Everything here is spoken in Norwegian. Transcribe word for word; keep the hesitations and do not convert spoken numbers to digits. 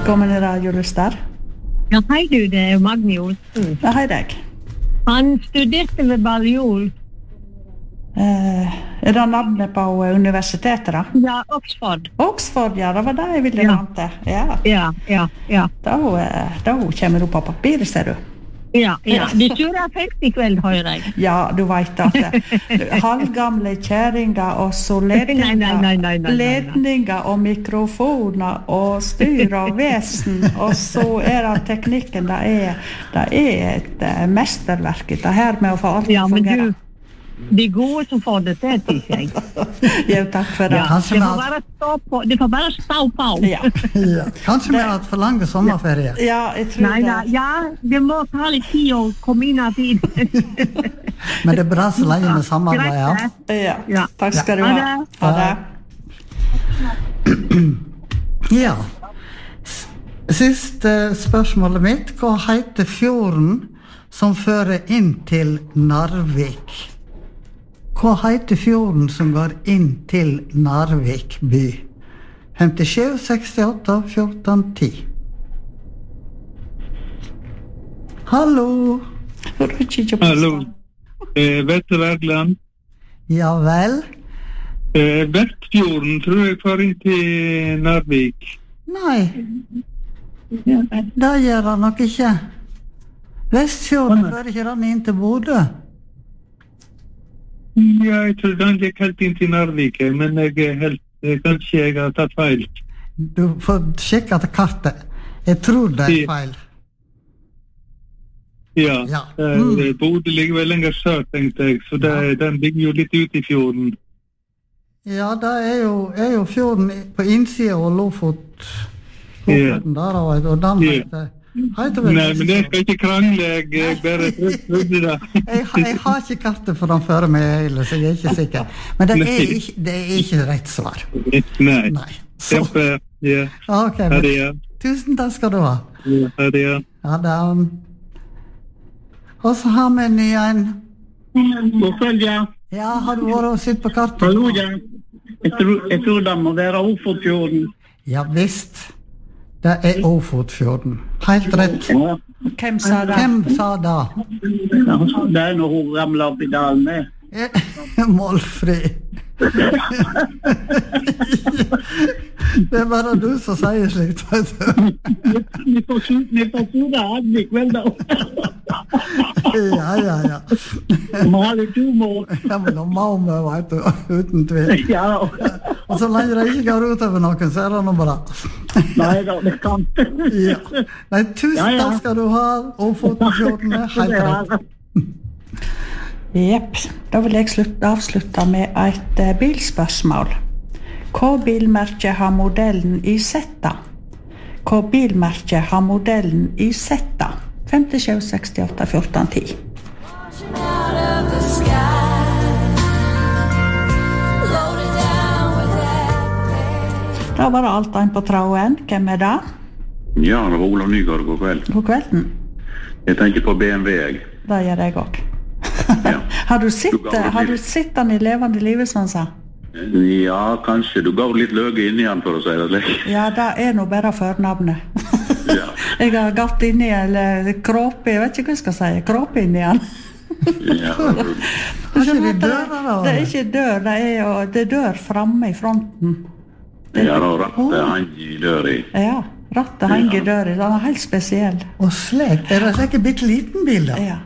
Velkommen I Radiolystar. Ja, hei du, det er Magni Olsen. Ja, hei deg. Han studerte ved Balliol. Eh, er det navnet på universitetet da? Ja, Oxford. Oxford, ja, det var det jeg ville Ja. vante. Ja, Ja, ja, ja. da, eh, da kommer du på papiret, ser du. Ja, ja. Du kjører fest I kveld, hører jeg. Ja, du vet at eh, halvgamle kjæringer og så Nei, nei, nei, nei, nei, nei, ledninger, nei. ledninger og mikrofoner og styr og vesen, og så er det teknikken, det er, det er et uh, mesterverk, det her med å få alt Ja, til å men fungere. du, de gode som får det til, tykker jeg. Jo, takk for det. Ja, kanskje det med får at- bare stå på, det får bare stå på. Ja, Ja. Kanskje med at for lange sommerferie. ja jeg tror Nei, nei, det. ja, det må ta litt tid å komme inn av tid. Men det er bra så lenge med samarbeid, ja. Greit, det. Ja, Ja. takk skal du Ha ha. det. Ha det. Ja. S- Siste spørsmålet mitt. Hva heter fjorden som fører inn til Narvik? Hva heter fjorden som går inn til Narvik by? femtisju, sekstiåtte, fjorten, ti. Hallo. Får du ikke på Hallo. stand? Eh, Vetle Wergeland. Ja vel? Eh, Vestfjorden tror jeg får inn til Narvik. Nei. Det gjør han nok ikke. Vestfjorden fører ikke den inn til Bodø. Ja, jeg tror den gikk helt inn til Narvik, eh, men jeg er helt, eh, kanskje jeg har tatt feil. Du får sjekke til kartet. Jeg tror det er feil. Ja, Ja. eh, Mm. Bodø ligger vel lenger sør, tenkte jeg, så det, den ligger jo litt ute I fjorden. Ja, det er jo, er jo fjorden i- på innsida av Lofot. Ja. Lofoten der, og og den Ja. heter, heter vel Nei, men jeg Vestfjorden. skal ikke krangle, jeg, jeg bare trodde det. Jeg, har- jeg har ikke kartet foran føre meg heller, så jeg er ikke sikker. Men det er Nei. ikke, det er ikke rett svar. Nei. Nei. Så, Kjempe, ja. ok, Ha men, det, ja. tusen takk skal du ha. Ja, ha det, ja. Ja, det Og så har vi en ny en. God kveld, ja. Ja, har du vært og sett på kartet? Hallo, ja. Jeg tror, jeg tror det må være Ofotfjorden. Ja, visst. Det er Ofotfjorden. Helt rett. Ja. Hvem sa det? Hvem sa det? Det er når hun ramler opp I dalen med. Eh, Målfri. Det er bare du som sier slikt, vet du. Vi får su- vi får sure Agvik, vel da. Ja, ja, ja. Vi må ha litt humor. Ja, men nå må vi, vet du, uten tvil. Ja, Og så lenge det ikke går ut over noen, så er det noe bra. nei da, det kan. Ja. Nei, tusen Ja, ja. takk skal du ha, og Ofotfjorden er helt rett. Jepp, da vil jeg slutte, avslutte med et eh, bilspørsmål. Hva bilmerke har modellen I Zeta? Hva bilmerke har modellen I Zeta? femtisju, sekstiåtte, fjorten, ti. Washing out of the sky, loaded down with that pain. Da var det alt en på tråden. Hvem er det? Ja, det var Olav Nygaard, god kveld. God kvelden. Jeg tenker på B M W, jeg. Det gjør jeg også. Ja. Har du sett, Du ga det har du litt. sett den I levende livet, sånn sa? Ja, kanskje. Du gav litt løge inn igjen, for å si det slik. Ja, det er nå bare førnavnet. Ja. Jeg har gått inn I, eller kråpe, jeg vet ikke hva jeg skal si, kråpe inn I den. Ja, Har ikke vi dører da? Det er ikke dør, det er, jo, det er dør fremme I fronten. ja da, rattet han I dør I. Ja, rattet henger I døra, den er helt spesiell. Og slik, er det ikke bitte liten bil da? Ja,